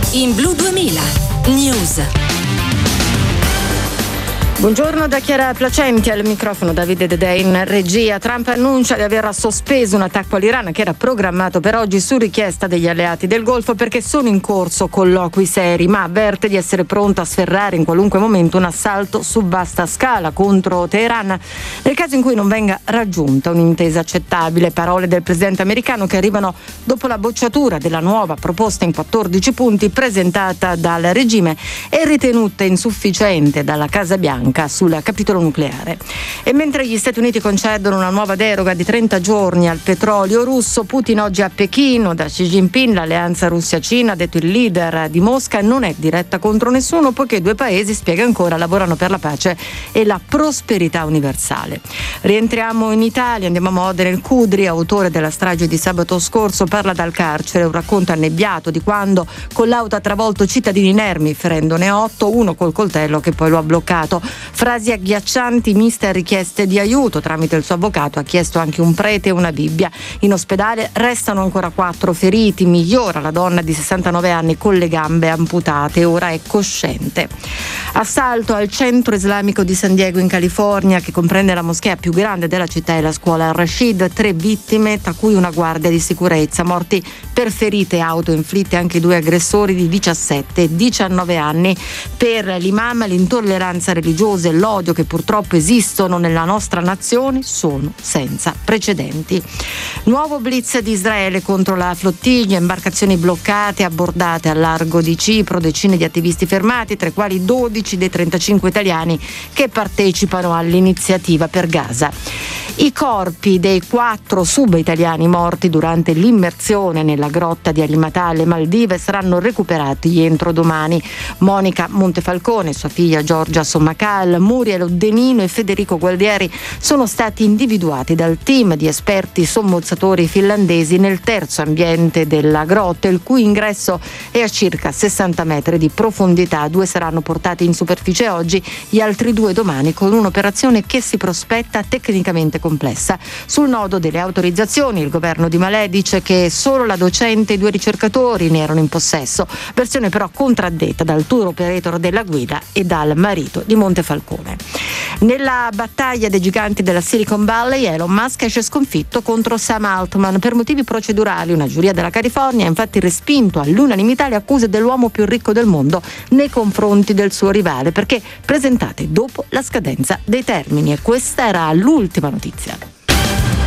In Blu 2000 News. Buongiorno da Chiara Placenti, al microfono Davide Dedè in regia. Trump annuncia di aver sospeso un attacco all'Iran che era programmato per oggi su richiesta degli alleati del Golfo perché sono in corso colloqui seri, ma avverte di essere pronto a sferrare in qualunque momento un assalto su vasta scala contro Teheran nel caso in cui non venga raggiunta un'intesa accettabile. Parole del presidente americano che arrivano dopo la bocciatura della nuova proposta in 14 punti presentata dal regime e ritenuta insufficiente dalla Casa Bianca sul capitolo nucleare. E mentre gli Stati Uniti concedono una nuova deroga di 30 giorni al petrolio russo, Putin oggi a Pechino da Xi Jinping, l'alleanza Russia-Cina, ha detto il leader di Mosca, non è diretta contro nessuno poiché i due paesi, spiega ancora, lavorano per la pace e la prosperità universale. Rientriamo in Italia, andiamo a Modena. Il Cudri, autore della strage di sabato scorso, parla dal carcere, un racconto annebbiato di quando con l'auto ha travolto cittadini inermi, ferendone 8, uno col coltello che poi lo ha bloccato. Frasi agghiaccianti miste a richieste di aiuto. Tramite il suo avvocato ha chiesto anche un prete e una Bibbia. In ospedale restano ancora 4 feriti. Migliora la donna di 69 anni con le gambe amputate, ora è cosciente. Assalto al centro islamico di San Diego in California, che comprende la moschea più grande della città e la scuola Al-Rashid. 3 vittime, tra cui una guardia di sicurezza. Morti per ferite autoinflitte anche 2 aggressori di 17 e 19 anni. Per l'imam, l'intolleranza religiosa e l'odio che purtroppo esistono nella nostra nazione sono senza precedenti. Nuovo blitz di Israele contro la flottiglia, imbarcazioni bloccate, abbordate al largo di Cipro, decine di attivisti fermati, tra i quali 12 dei 35 italiani che partecipano all'iniziativa per Gaza. I corpi dei 4 sub-italiani morti durante l'immersione nella grotta di Alimatà alle Maldive saranno recuperati entro domani. Monica Montefalcone, sua figlia Giorgia Sommacal, Muriel Denino e Federico Gualdieri sono stati individuati dal team di esperti sommozzatori finlandesi nel terzo ambiente della grotta, il cui ingresso è a circa 60 metri di profondità. 2 saranno portati in superficie oggi, gli altri 2 domani, con un'operazione che si prospetta tecnicamente complessa. Sul nodo delle autorizzazioni, il governo di Malé dice che solo la docente e 2 ricercatori ne erano in possesso, versione però contraddetta dal tour operator della guida e dal marito di Montefalcone. Nella battaglia dei giganti della Silicon Valley, Elon Musk esce sconfitto contro Sam Altman per motivi procedurali. Una giuria della California ha infatti respinto all'unanimità le accuse dell'uomo più ricco del mondo nei confronti del suo rivale, perché presentate dopo la scadenza dei termini. E questa era l'ultima notizia.